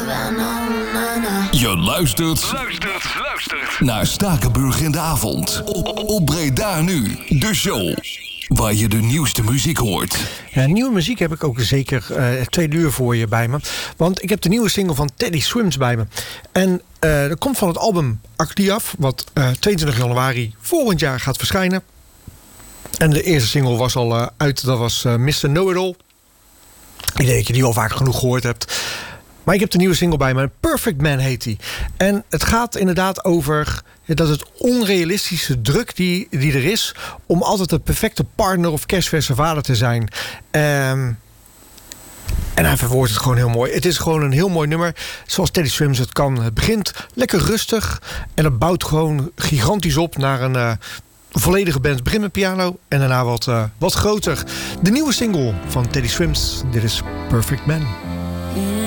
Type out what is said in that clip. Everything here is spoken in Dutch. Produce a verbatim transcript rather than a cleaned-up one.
Je luistert, luistert, luistert naar Stakenburg in de avond. Op, op Breda nu, de show waar je de nieuwste muziek hoort. Ja, nieuwe muziek heb ik ook zeker uh, twee uur voor je bij me. Want ik heb de nieuwe single van Teddy Swims bij me. En uh, dat komt van het album Actiaf, wat uh, tweeëntwintig januari volgend jaar gaat verschijnen. En de eerste single was al uh, uit, dat was uh, mister Know-It-All. Ik denk dat je die al vaak genoeg gehoord hebt. Maar ik heb de nieuwe single bij me. Perfect Man heet die. En het gaat inderdaad over dat het onrealistische druk die, die er is om altijd de perfecte partner of kerstverse vader te zijn. Um, en hij verwoordt het gewoon heel mooi. Het is gewoon een heel mooi nummer. Zoals Teddy Swims het kan. Het begint lekker rustig. En het bouwt gewoon gigantisch op naar een uh, volledige band. Het begint met piano en daarna wat, uh, wat groter. De nieuwe single van Teddy Swims. Dit is Perfect Man.